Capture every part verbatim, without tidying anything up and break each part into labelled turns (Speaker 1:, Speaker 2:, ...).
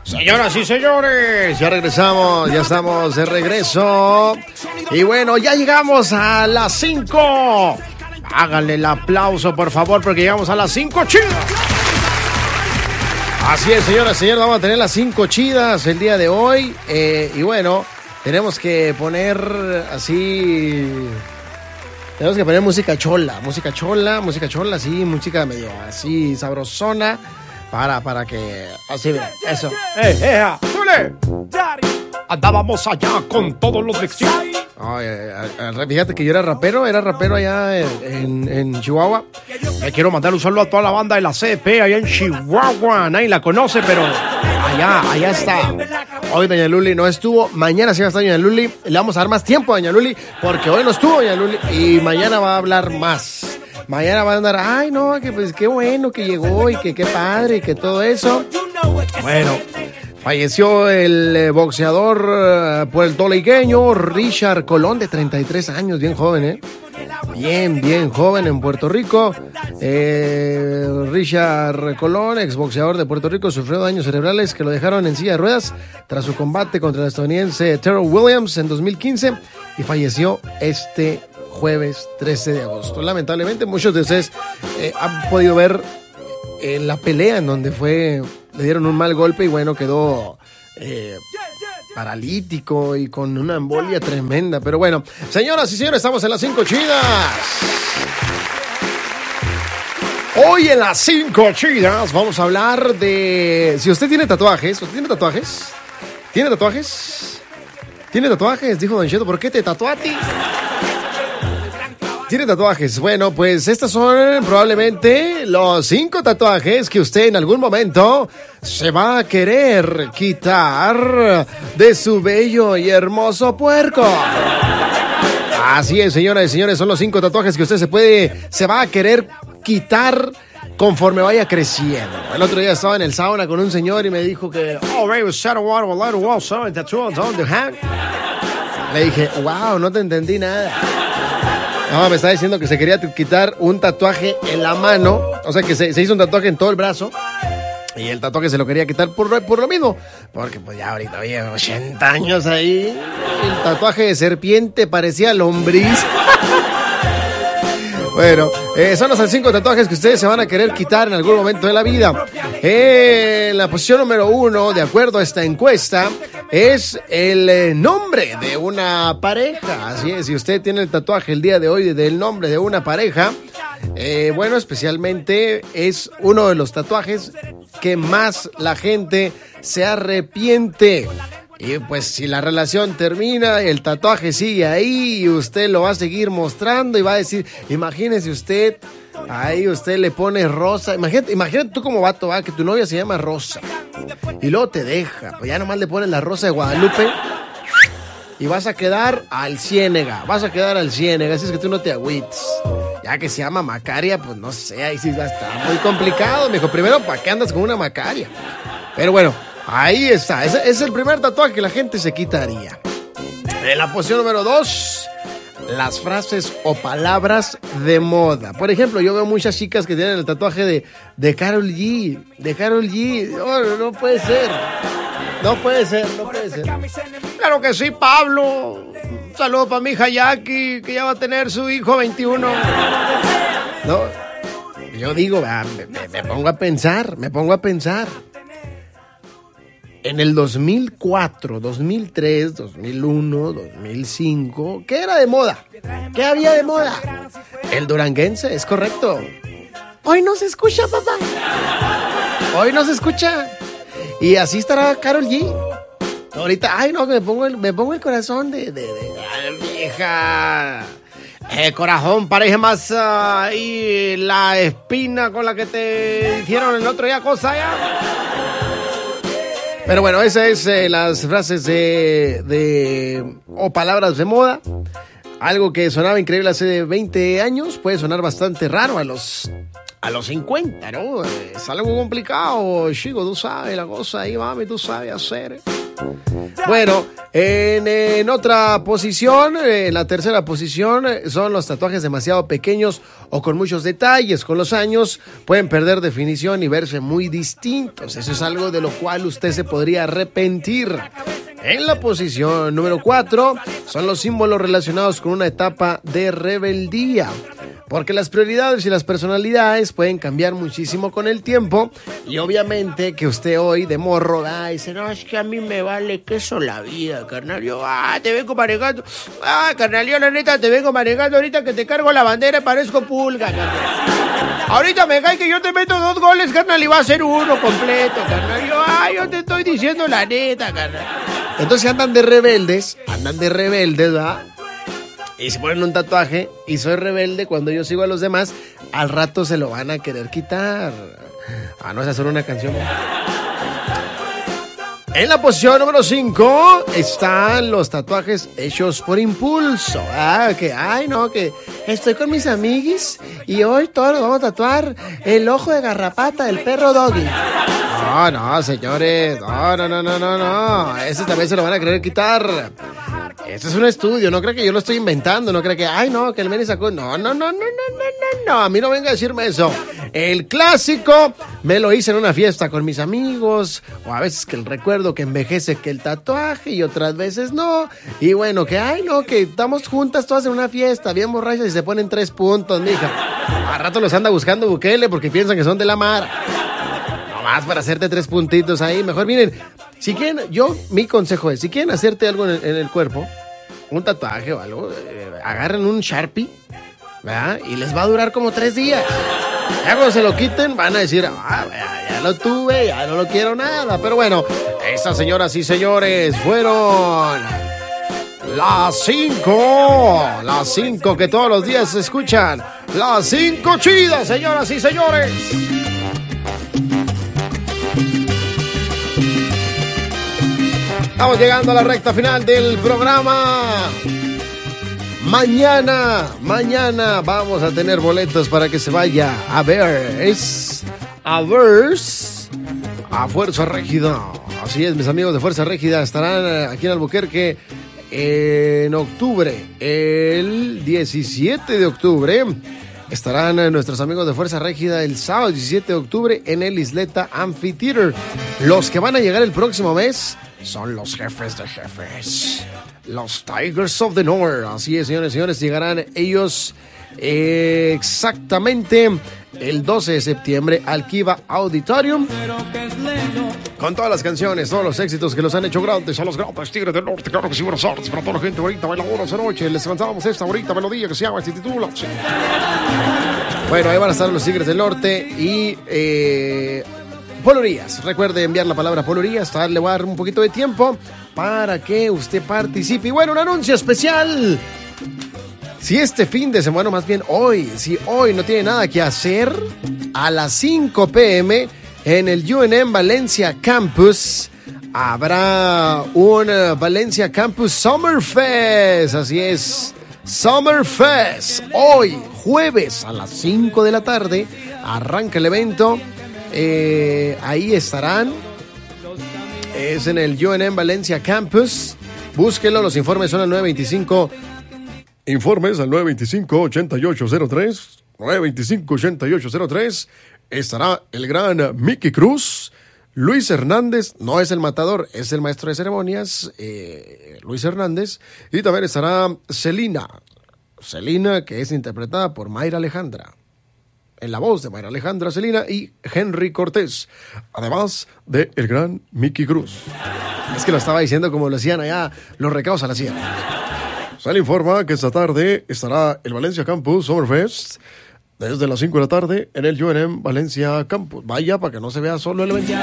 Speaker 1: Señoras y señores, ya regresamos, ya estamos de regreso. Y bueno, ya llegamos a las cinco. Háganle el aplauso, por favor, porque llegamos a las cinco chidas. Así es, señoras y señores, vamos a tener las cinco chidas el día de hoy. Eh, y bueno, tenemos que poner así... Tenemos que poner música chola, música chola, música chola, así, música medio así sabrosona. Para, para que... Así, mira, eso. ¡Eh, eh, ¡Sule! Andábamos allá con todos los vecinos. Ay, ay, ay, fíjate que yo era rapero, era rapero allá en, en, en Chihuahua. Le quiero mandar un saludo a toda la banda de la C P allá en Chihuahua. Nadie la conoce, pero allá, allá está. Hoy Doña Luli no estuvo, mañana sí va a estar Doña Luli. Le vamos a dar más tiempo a Doña Luli, porque hoy no estuvo Doña Luli y mañana va a hablar más. Mañana van a andar, ay no, que pues qué bueno que llegó y que qué padre y que todo eso. Bueno, falleció el eh, boxeador eh, puertorriqueño Richard Colón, de treinta y tres años, bien joven, ¿eh? Bien, bien joven en Puerto Rico. Eh, Richard Colón, exboxeador de Puerto Rico, sufrió daños cerebrales que lo dejaron en silla de ruedas tras su combate contra el estadounidense Terrell Williams en dos mil quince y falleció este jueves trece de agosto. Lamentablemente muchos de ustedes eh, han podido ver eh, la pelea en donde fue, le dieron un mal golpe y bueno, quedó eh, paralítico y con una embolia tremenda. Pero bueno, señoras y señores, estamos en las cinco chidas. Hoy en las cinco chidas vamos a hablar de... Si usted tiene tatuajes, ¿usted tiene tatuajes? ¿Tiene tatuajes? ¿Tiene tatuajes? Dijo Don Cheto, ¿por qué te tatuaste? ¿Tiene tatuajes? Bueno, pues estos son probablemente los cinco tatuajes que usted en algún momento se va a querer quitar de su bello y hermoso puerco. Así es, señoras y señores, son los cinco tatuajes que usted se puede, se va a querer quitar conforme vaya creciendo. El otro día estaba en el sauna con un señor y me dijo que, oh, baby, shadow water, water, water, so tattoo on the hand. Le dije, wow, no te entendí nada. No, me está diciendo que se quería quitar un tatuaje en la mano. O sea, que se, se hizo un tatuaje en todo el brazo. Y el tatuaje se lo quería quitar por, por lo mismo. Porque pues ya ahorita había ochenta años ahí. El tatuaje de serpiente parecía lombriz. Bueno, eh, son los cinco tatuajes que ustedes se van a querer quitar en algún momento de la vida. Eh, en la posición número uno, de acuerdo a esta encuesta, es el eh, nombre de una pareja. Así es, si usted tiene el tatuaje el día de hoy del nombre de una pareja, eh, bueno, especialmente es uno de los tatuajes que más la gente se arrepiente. Y pues si la relación termina, el tatuaje sigue ahí y usted lo va a seguir mostrando y va a decir, imagínese usted, ahí usted le pone Rosa, imagínate, imagínate tú como vato, va, que tu novia se llama Rosa y luego te deja, pues ya nomás le pones la Rosa de Guadalupe y vas a quedar al ciénega, vas a quedar al ciénega, así es que tú no te agüites. Ya que se llama Macaria, pues no sé, ahí sí va a estar muy complicado, mijo. Primero, ¿para qué andas con una Macaria? Pero bueno, ahí está, ese es el primer tatuaje que la gente se quitaría. En la posición número dos, las frases o palabras de moda. Por ejemplo, yo veo muchas chicas que tienen el tatuaje de, de Karol G, de Karol G. Oh, no, no puede ser, no puede ser, no puede ser. Claro que sí, Pablo. Un saludo para mi hija Jackie, que ya va a tener su hijo veintiuno. No, yo digo, me, me, me pongo a pensar, me pongo a pensar. En el dos mil cuatro, dos mil tres, dos mil uno, dos mil cinco, ¿qué era de moda? ¿Qué había de moda? El duranguense, es correcto. Hoy no se escucha, papá. Hoy no se escucha. Y así estará Karol G. Ahorita, ay no, me pongo el, me pongo el corazón de, de, de, de vieja. El corazón parece más ahí uh, la espina con la que te hicieron el otro día cosa ya. Pero bueno, esas es eh, las frases de, de o palabras de moda. Algo que sonaba increíble hace veinte años puede sonar bastante raro a los a los cincuenta, ¿no? Es algo complicado, chico, tú sabes la cosa ahí, mami, tú sabes hacer. Bueno, en, en otra posición, en la tercera posición, son los tatuajes demasiado pequeños o con muchos detalles. Con los años pueden perder definición y verse muy distintos. Eso es algo de lo cual usted se podría arrepentir. En la posición número cuatro son los símbolos relacionados con una etapa de rebeldía. Porque las prioridades y las personalidades pueden cambiar muchísimo con el tiempo. Y obviamente que usted hoy de morro ah, dice, no, es que a mí me vale queso la vida, carnal. Yo, ah, te vengo manejando. Ah, carnal, yo la neta te vengo manejando ahorita que te cargo la bandera y parezco pulga, carnal. Ahorita me cae que yo te meto dos goles, carnal, y va a ser uno completo, carnal. Yo, ah, yo te estoy diciendo la neta, carnal. Entonces andan de rebeldes, andan de rebeldes, ¿verdad? Y se ponen un tatuaje y soy rebelde cuando yo sigo a los demás, al rato se lo van a querer quitar. Ah, no, esa es solo una canción. En la posición número cinco están los tatuajes hechos por impulso. Ah, que, ay, no, que estoy con mis amiguis y hoy todos nos vamos a tatuar el ojo de garrapata del perro Doggy. No, no, señores, no, no, no, no, no, no. Ese también se lo van a querer quitar. Esto es un estudio, no creo que yo lo estoy inventando, no creo que, ay no, que el Meni sacó, no, no, no, no, no, no, no, no, a mí no venga a decirme eso. El clásico me lo hice en una fiesta con mis amigos, o a veces que el recuerdo que envejece que el tatuaje y otras veces no, y bueno, que, ay no, que estamos juntas todas en una fiesta, bien borrachas y se ponen tres puntos, mija. A rato los anda buscando Bukele porque piensan que son de la mar. No más para hacerte tres puntitos ahí, mejor miren. Si quieren, yo, mi consejo es, si quieren hacerte algo en el, en el cuerpo, un tatuaje o algo, eh, agarren un Sharpie, ¿verdad? Y les va a durar como tres días. Ya cuando se lo quiten, van a decir, ah, ya, ya lo tuve, ya no lo quiero nada. Pero bueno, estas señoras y señores fueron las cinco, las cinco que todos los días se escuchan, las cinco chidas, señoras y señores. Estamos llegando a la recta final del programa. Mañana, mañana vamos a tener boletos para que se vaya a ver, es a ver a Fuerza Régida. Así es, mis amigos de Fuerza Régida estarán aquí en Albuquerque en octubre, el diecisiete de octubre. Estarán nuestros amigos de Fuerza Régida el sábado diecisiete de octubre en el Isleta Amphitheater. Los que van a llegar el próximo mes son los jefes de jefes, los Tigers of the North. Así es, señores y señores, llegarán ellos eh, exactamente el doce de septiembre al Kiva Auditorium, con todas las canciones, todos los éxitos que los han hecho grandes a los grandes Tigres del Norte. Claro que sí, buenas tardes para toda la gente bonita, bailadora esta noche. Les lanzamos esta bonita melodía que se llama, se titula. Sí. Bueno, ahí van a estar los Tigres del Norte y eh, Polorías. Recuerde enviar la palabra Polorías. Le voy a dar un poquito de tiempo para que usted participe. Y bueno, un anuncio especial. Si este fin de semana, más bien hoy, si hoy no tiene nada que hacer, a las cinco pe eme en el U N M Valencia Campus habrá un Valencia Campus Summer Fest. Así es, Summer Fest. Hoy, jueves, a las cinco de la tarde, arranca el evento. Eh, ahí estarán. Es en el U N M Valencia Campus. Búsquelo, los informes son al nueve veinticinco. Informes al nueve veinticinco, ochenta y ocho cero tres. nueve veinticinco, ochenta y ocho cero tres. Estará el gran Mickey Cruz. Luis Hernández, no es el matador, es el maestro de ceremonias, eh, Luis Hernández. Y también estará Celina. Celina, que es interpretada por Mayra Alejandra. En la voz de Mayra Alejandra, Celina y Henry Cortés. Además de el gran Mickey Cruz. Es que lo estaba diciendo como lo hacían allá los recados a la sierra. Se le informa que esta tarde estará el Valencia Campus Summerfest desde las cinco de la tarde en el U N M Valencia Campus. Vaya, para que no se vea solo el evento.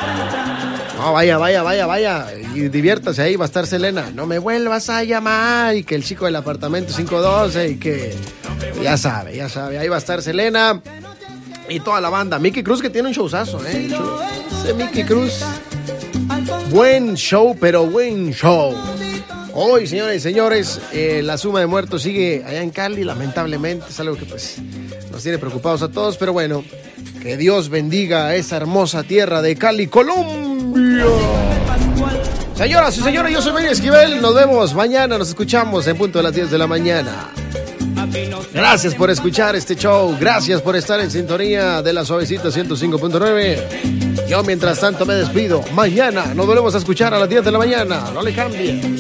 Speaker 1: No, vaya, vaya, vaya, vaya. Y diviértase ahí, va a estar Selena. No me vuelvas a llamar. Y que el chico del apartamento cinco doce y que... Ya sabe, ya sabe. Ahí va a estar Selena y toda la banda. Mickey Cruz, que tiene un showzazo, ¿eh? Ese Mickey Cruz. Buen show, pero buen show. Hoy, señores y señores, eh, la suma de muertos sigue allá en Cali, lamentablemente. Es algo que pues nos tiene preocupados a todos, pero bueno, que Dios bendiga a esa hermosa tierra de Cali, Colombia. Señoras y señores, yo soy Benny Esquivel, nos vemos mañana, nos escuchamos en punto de las diez de la mañana. Gracias por escuchar este show, gracias por estar en sintonía de la Suavecita ciento cinco punto nueve. Yo mientras tanto me despido, mañana nos volvemos a escuchar a las diez de la mañana, no le cambien.